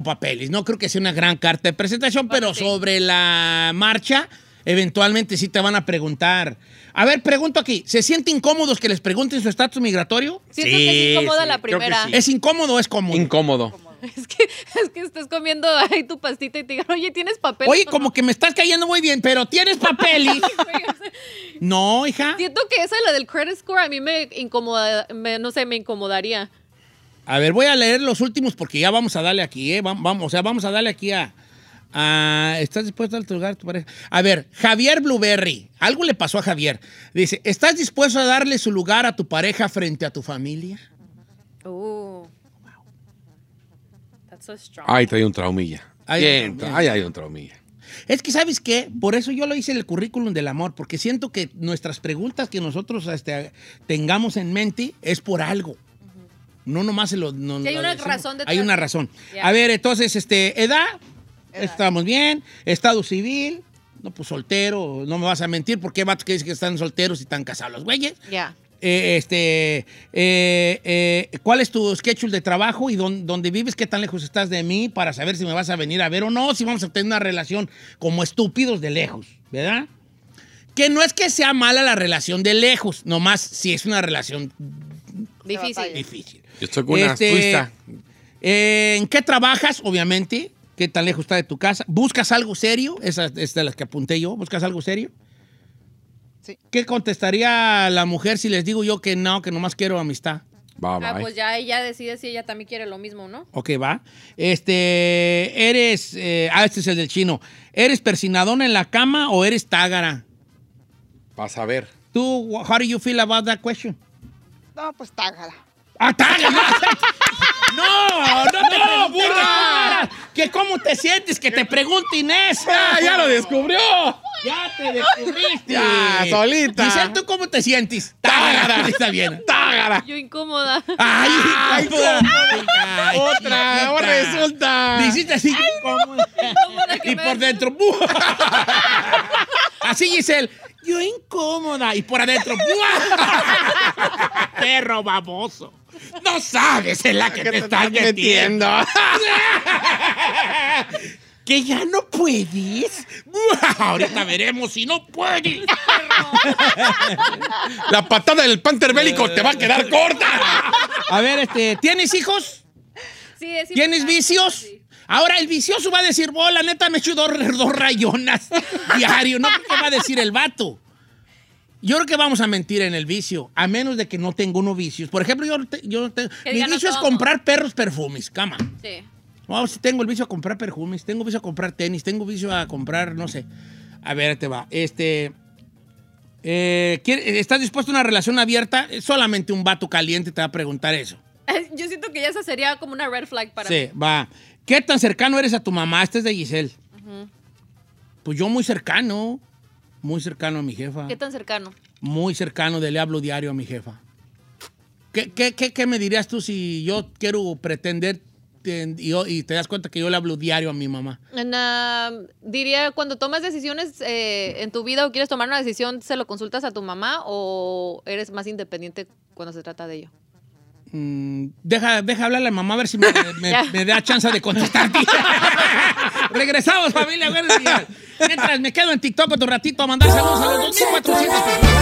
papeles. No creo que sea una gran carta de presentación, pero sobre la marcha, eventualmente sí te van a preguntar. A ver, pregunto aquí, ¿se sienten incómodos que les pregunten su estatus migratorio? Siento que es incómoda la primera. Sí. ¿Es incómodo o es cómodo? Incómodo. Es que estés comiendo ahí tu pastita y te digan, oye, ¿tienes papel? Oye, como que me estás cayendo muy bien, pero ¿tienes papeles? No, hija. Siento que esa, la del credit score, a mí me incomoda, no sé, me incomodaría. A ver, voy a leer los últimos porque ya vamos a darle aquí, ¿eh? Vamos a darle aquí a ¿estás dispuesto a otorgar a tu pareja? A ver, Javier Blueberry. Algo le pasó a Javier. Dice, ¿estás dispuesto a darle su lugar a tu pareja frente a tu familia? That's so strong. Ay, trae un traumilla. Hay un traumilla. Es que, ¿sabes qué? Por eso yo lo hice en el currículum del amor, porque siento que nuestras preguntas que nosotros tengamos en mente es por algo. No nomás Sí, hay una razón detrás. Hay una razón. Yeah. A ver, entonces, edad, estamos bien. Estado civil, no, pues soltero, no me vas a mentir, porque hay vatos que dicen que están solteros y están casados los güeyes. Ya. ¿Cuál es tu schedule de trabajo y dónde vives? ¿Qué tan lejos estás de mí? Para saber si me vas a venir a ver o no, si vamos a tener una relación como estúpidos de lejos, ¿verdad? Que no es que sea mala la relación de lejos, nomás si es una relación difícil. Yo estoy con una turista. ¿En qué trabajas, obviamente? ¿Qué tan lejos está de tu casa? ¿Buscas algo serio? Esa es de las que apunté yo. ¿Buscas algo serio? Sí. ¿Qué contestaría la mujer si les digo yo que no, que nomás quiero amistad? Bye. Pues ya ella decide si ella también quiere lo mismo, ¿no? Ok, va. Eres... este es el del chino. ¿Eres persinadona en la cama o eres tágara? Vas a ver. ¿Tú, how do you feel about that question? No, pues tágala. ¡Ah, tágara! ¡No, burra! ¿Que cómo te sientes que te pregunte Inés? ¡Ya lo descubrió! ¡Ya te descubriste! ¡Ya, solita! Giselle, ¿tú cómo te sientes? ¡Tágara! Está bien. ¡Tágara! Yo incómoda. ¡Ay, incómoda! ¡Otra! ¡Ahora resulta! Dijiste así, incómoda. Y por dentro, así, Giselle. Yo incómoda. Y por adentro, perro baboso. No sabes en la que te estás metiendo. ¿Que ya no puedes? Ahorita veremos si no puedes. La patada del panther bélico te va a quedar corta. A ver, ¿tienes hijos? Sí, es ¿Tienes importante, vicios? sí. Ahora el vicioso va a decir, la neta me echo dos rayonas diario. No, ¿qué va a decir el vato? Yo creo que vamos a mentir en el vicio, a menos de que no tenga uno vicios. Por ejemplo, mi vicio es comprar perros perfumes, cama. Sí. Vamos, si tengo el vicio a comprar perfumes, tengo vicio a comprar tenis, tengo vicio a comprar, no sé. A ver, te va. ¿Estás dispuesto a una relación abierta? Solamente un vato caliente te va a preguntar eso. Yo siento que ya esa sería como una red flag para mí. Sí, va. ¿Qué tan cercano eres a tu mamá? Este es de Giselle. Pues yo muy cercano a mi jefa. ¿Qué tan cercano? Muy cercano, le hablo diario a mi jefa. ¿Qué me dirías tú si yo quiero pretender y te das cuenta que yo le hablo diario a mi mamá? Diría, cuando tomas decisiones en tu vida o quieres tomar una decisión, ¿se lo consultas a tu mamá o eres más independiente cuando se trata de ello? Deja hablarle a mamá a ver si me da chance de contestarte. Regresamos, familia. Buenos días. Mientras me quedo en TikTok otro ratito a mandar saludos a los 2,400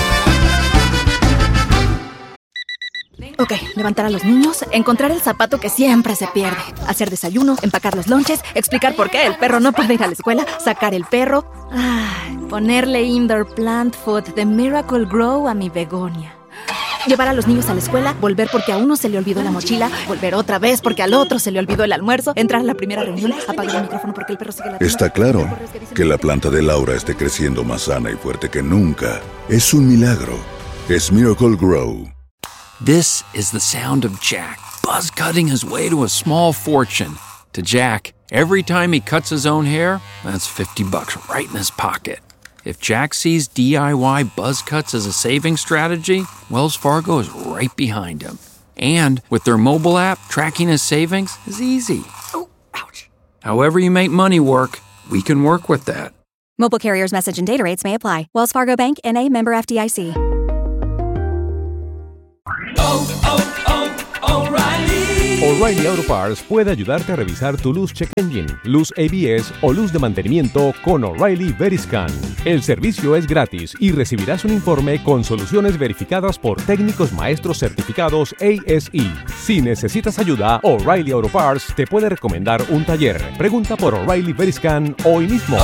personas. Ok, levantar a los niños, encontrar el zapato que siempre se pierde, hacer desayuno, empacar los lonches, explicar por qué el perro no puede ir a la escuela, sacar el perro, ponerle indoor plant food de Miracle Grow a mi begonia. Llevar a los niños a la escuela, volver porque a uno se le olvidó la mochila, volver otra vez porque al otro se le olvidó el almuerzo, entrar a la primera reunión, apagar el micrófono porque el perro sigue la... Está claro que la planta de Laura esté creciendo más sana y fuerte que nunca. Es un milagro. Es Miracle Grow. This is the sound of Jack, buzz cutting his way to a small fortune. To Jack, every time he cuts his own hair, that's $50 right in his pocket. If Jack sees DIY buzz cuts as a saving strategy, Wells Fargo is right behind him. And with their mobile app, tracking his savings is easy. Oh, ouch. However you make money work, we can work with that. Mobile carriers' message and data rates may apply. Wells Fargo Bank, N.A., member FDIC. O'Reilly O'Reilly Auto Parts puede ayudarte a revisar tu luz check engine, luz ABS o luz de mantenimiento con O'Reilly Veriscan. El servicio es gratis y recibirás un informe con soluciones verificadas por técnicos maestros certificados ASE. Si necesitas ayuda, O'Reilly Auto Parts te puede recomendar un taller. Pregunta por O'Reilly Veriscan hoy mismo.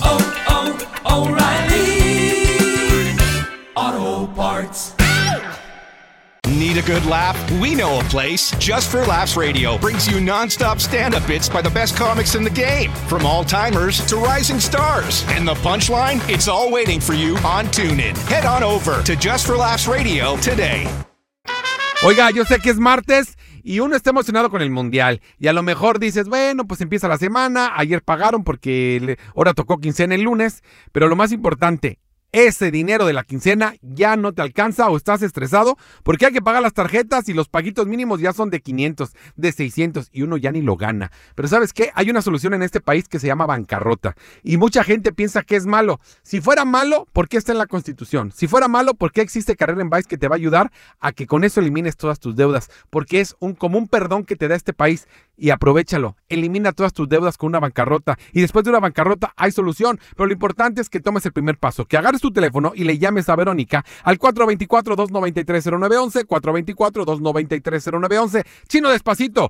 O'Reilly Auto Parts. Need a good laugh? We know a place. Just for Laughs Radio brings you non-stop stand-up bits by the best comics in the game, from all-timers to rising stars. And the punchline? It's all waiting for you on TuneIn. Head on over to Just for Laughs Radio today. Oiga, yo sé que es martes y uno está emocionado con el Mundial. Y a lo mejor dices, bueno, pues empieza la semana. Ayer pagaron porque ahora tocó quincena el lunes. Pero lo más importante, ese dinero de la quincena ya no te alcanza o estás estresado porque hay que pagar las tarjetas y los paguitos mínimos ya son de 500, de 600 y uno ya ni lo gana. Pero ¿sabes qué? Hay una solución en este país que se llama bancarrota y mucha gente piensa que es malo. Si fuera malo, ¿por qué está en la Constitución? Si fuera malo, ¿por qué existe Carrera en Vice que te va a ayudar a que con eso elimines todas tus deudas? Porque es como un perdón que te da este país y aprovéchalo. Elimina todas tus deudas con una bancarrota y después de una bancarrota hay solución. Pero lo importante es que tomes el primer paso, que agarres tu teléfono y le llames a Verónica al 424-293-0911, 424-293-0911. Chino, despacito,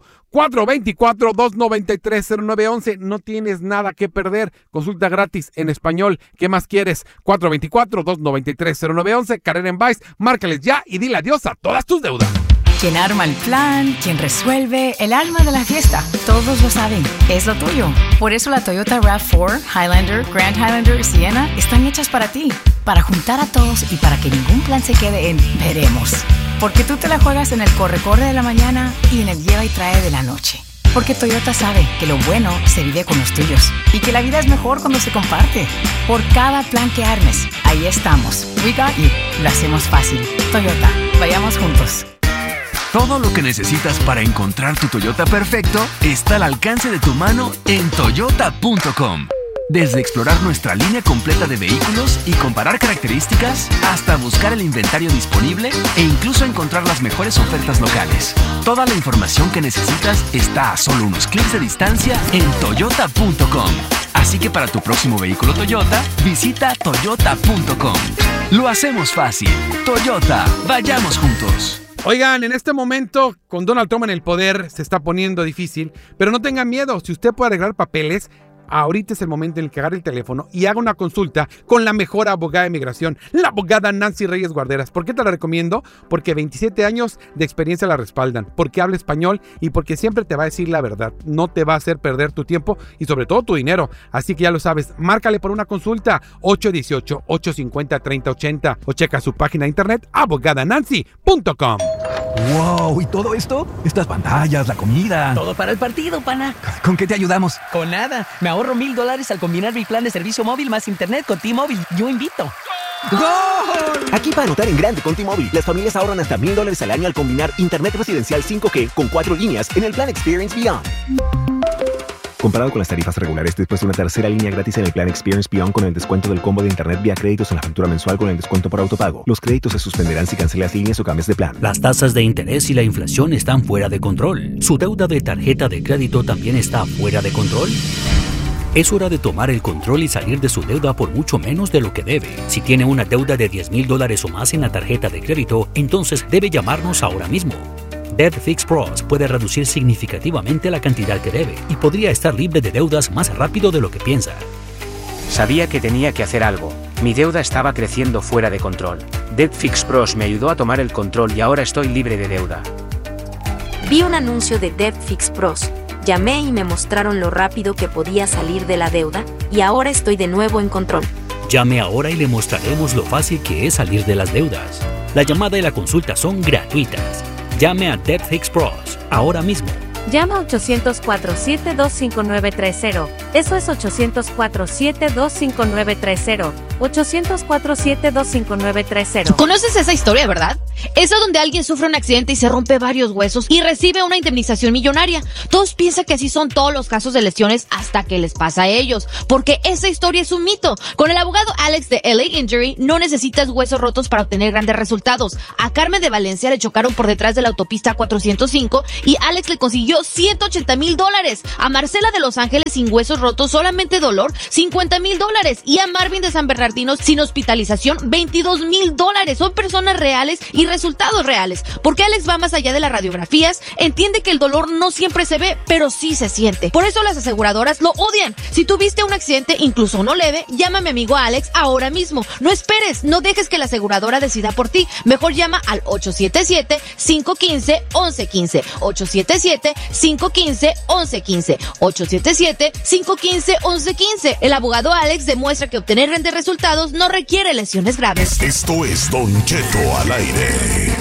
424-293-0911. No tienes nada que perder. Consulta gratis en español. ¿Qué más quieres? 424-293-0911. Carrera en Vice. Márcales ya y dile adiós a todas tus deudas. Quien arma el plan, quien resuelve, el alma de la fiesta. Todos lo saben, es lo tuyo. Por eso la Toyota RAV4, Highlander, Grand Highlander y Sienna están hechas para ti. Para juntar a todos y para que ningún plan se quede en veremos. Porque tú te la juegas en el corre-corre de la mañana y en el lleva y trae de la noche. Porque Toyota sabe que lo bueno se vive con los tuyos y que la vida es mejor cuando se comparte. Por cada plan que armes, ahí estamos. We got you. Lo hacemos fácil. Toyota, vayamos juntos. Todo lo que necesitas para encontrar tu Toyota perfecto está al alcance de tu mano en Toyota.com. Desde explorar nuestra línea completa de vehículos y comparar características, hasta buscar el inventario disponible e incluso encontrar las mejores ofertas locales. Toda la información que necesitas está a solo unos clics de distancia en Toyota.com. Así que para tu próximo vehículo Toyota, visita Toyota.com. Lo hacemos fácil. Toyota, vayamos juntos. Oigan, en este momento, con Donald Trump en el poder, se está poniendo difícil, pero no tengan miedo. Si usted puede arreglar papeles, ahorita es el momento en el que agarre el teléfono y haga una consulta con la mejor abogada de migración, la abogada Nancy Reyes Guarderas. ¿Por qué te la recomiendo? Porque 27 años de experiencia la respaldan, porque habla español y porque siempre te va a decir la verdad. No te va a hacer perder tu tiempo y sobre todo tu dinero. Así que ya lo sabes, márcale por una consulta 818-850-3080 o checa su página de internet abogadanancy.com. ¡Wow! ¿Y todo esto? Estas pantallas, la comida. Todo para el partido, pana. ¿Con qué te ayudamos? Con nada. Me ahorro $1,000 al combinar mi plan de servicio móvil más internet con T-Mobile. Yo invito. ¡Gol! Aquí para anotar en grande con T-Mobile, las familias ahorran hasta $1,000 al año al combinar internet residencial 5G con 4 líneas en el plan Experience Beyond. Comparado con las tarifas regulares, después de una tercera línea gratis en el plan Experience Beyond con el descuento del combo de internet vía créditos en la factura mensual con el descuento por autopago. Los créditos se suspenderán si cancelas líneas o cambias de plan. Las tasas de interés y la inflación están fuera de control. ¿Su deuda de tarjeta de crédito también está fuera de control? Es hora de tomar el control y salir de su deuda por mucho menos de lo que debe. Si tiene una deuda de $10,000 o más en la tarjeta de crédito, entonces debe llamarnos ahora mismo. Debt Fix Pros puede reducir significativamente la cantidad que debe y podría estar libre de deudas más rápido de lo que piensa. Sabía que tenía que hacer algo. Mi deuda estaba creciendo fuera de control. Debt Fix Pros me ayudó a tomar el control y ahora estoy libre de deuda. Vi un anuncio de Debt Fix Pros. Llamé y me mostraron lo rápido que podía salir de la deuda y ahora estoy de nuevo en control. Llame ahora y le mostraremos lo fácil que es salir de las deudas. La llamada y la consulta son gratuitas. Llame a Debt Fix Pros ahora mismo. Llama 800-472-5930. Eso es 800-472-5930. 800-472-5930. ¿Conoces esa historia, verdad? Esa donde alguien sufre un accidente y se rompe varios huesos y recibe una indemnización millonaria. Todos piensan que así son todos los casos de lesiones hasta que les pasa a ellos, porque esa historia es un mito. Con el abogado Alex de LA Injury no necesitas huesos rotos para obtener grandes resultados. A Carmen de Valencia le chocaron por detrás de la autopista 405 y Alex le consiguió $180,000. A Marcela de Los Ángeles sin huesos rotos, solamente dolor, $50,000. Y a Marvin de San Bernardino sin hospitalización, $22,000. Son personas reales y resultados reales. Porque Alex va más allá de las radiografías, entiende que el dolor no siempre se ve, pero sí se siente. Por eso las aseguradoras lo odian. Si tuviste un accidente, incluso uno leve, llama a mi amigo Alex ahora mismo. No esperes, no dejes que la aseguradora decida por ti. Mejor llama al 877-515-1115. 877-515-1115. 877-515-1115. El abogado Alex demuestra que obtener grandes resultados no requiere lesiones graves. Esto es Don Cheto al aire.